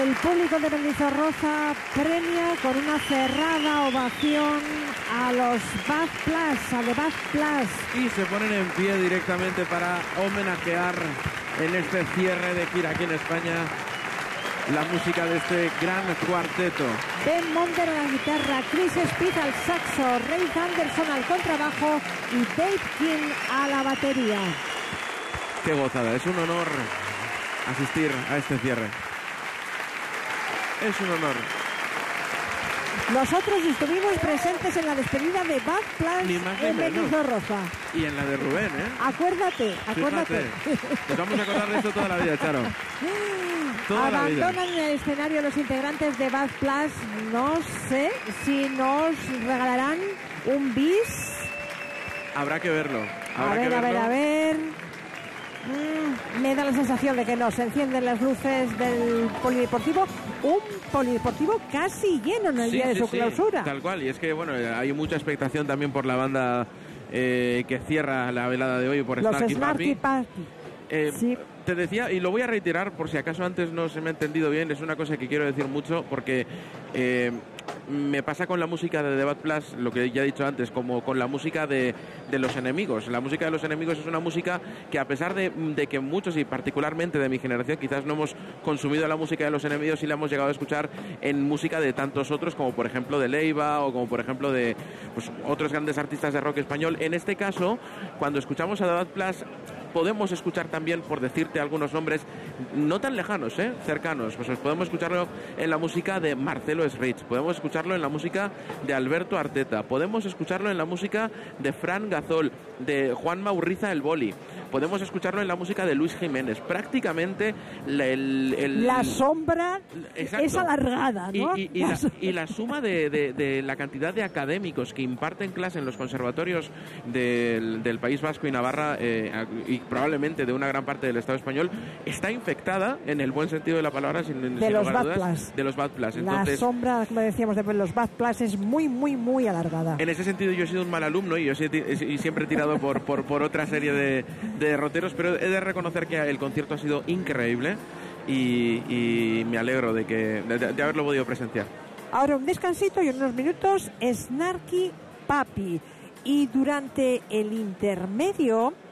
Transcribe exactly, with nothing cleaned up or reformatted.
El público de Mendizorroza premia con una cerrada ovación a los Bad Plus, a The Bad Plus. Y se ponen en pie directamente para homenajear en este cierre de gira aquí en España la música de este gran cuarteto. Ben Monder a la guitarra, Chris Speed al saxo, Ray Anderson al contrabajo y Dave King a la batería. Qué gozada, es un honor asistir a este cierre. Es un honor. Nosotros estuvimos presentes en la despedida de Bad Plus en Mendizorroza. Y en la de Rubén, ¿eh? Acuérdate, acuérdate. Fíjate, nos vamos a acordar de esto toda la vida, Charo. Toda Abandonan la vida. el escenario los integrantes de Bad Plus. No sé si nos regalarán un bis. Habrá que verlo. Habrá a ver, que a verlo. ver, a ver. Mm, me da la sensación de que no. Se encienden las luces del polideportivo. Un polideportivo casi lleno en el Sí, día de sí, su sí, clausura. tal cual. Y es que, bueno, hay mucha expectación también por la banda eh, que cierra la velada de hoy, por Los Snarky Snarky Puppy. Puppy. Eh, Sí. Te decía, y lo voy a reiterar por si acaso antes no se me ha entendido bien, es una cosa que quiero decir mucho porque eh, me pasa con la música de The Bad Plus, lo que ya he dicho antes, como con la música de, de Los Enemigos. La música de Los Enemigos es una música que, a pesar de, de que muchos, y particularmente de mi generación, quizás no hemos consumido la música de Los Enemigos, sí la hemos llegado a escuchar en música de tantos otros, como por ejemplo de Leiva o como por ejemplo de pues, otros grandes artistas de rock español. En este caso, cuando escuchamos a The Bad Plus, podemos escuchar también, por decirte algunos nombres, no tan lejanos, ¿eh? cercanos. Pues podemos escucharlo en la música de Marcelo Srich, podemos escucharlo en la música de Alberto Arteta, podemos escucharlo en la música de Fran Gazol, de Juan Maurriza el Boli, podemos escucharlo en la música de Luis Jiménez. Prácticamente la, el, el, la sombra exacto. es alargada, ¿no? Y, y, y, la, y la suma de, de, de la cantidad de académicos que imparten clase en los conservatorios del, del País Vasco y Navarra, eh, y probablemente de una gran parte del Estado español, está infectada, en el buen sentido de la palabra, sin, de, sin los lugar a Bad dudas, Plus. de los Bad Plus. Entonces, la sombra, como decíamos, de los Bad Plus es muy, muy, muy alargada. En ese sentido yo he sido un mal alumno y yo y siempre he tirado por, por, por otra serie de, de derroteros, pero he de reconocer que el concierto ha sido increíble y, y me alegro de, que, de, de haberlo podido presenciar. Ahora un descansito y en unos minutos Snarky Puppy. Y durante el intermedio